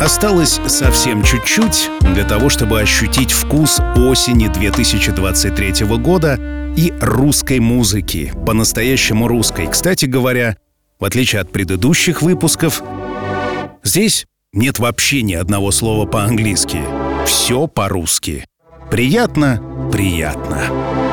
Осталось совсем чуть-чуть для того, чтобы ощутить вкус осени 2023 года и русской музыки, по-настоящему русской. Кстати говоря, в отличие от предыдущих выпусков, здесь нет вообще ни одного слова по-английски. Все по-русски. Приятно, приятно.